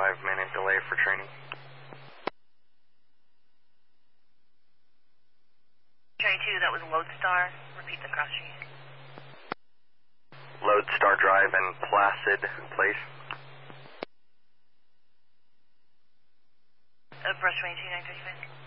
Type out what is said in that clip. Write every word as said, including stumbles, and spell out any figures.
five minute delay for training. twenty-two, that was Lodestar. Repeat the cross street. Lodestar Drive and Placid Place. Uh, brush twenty-two, nine thirty-five.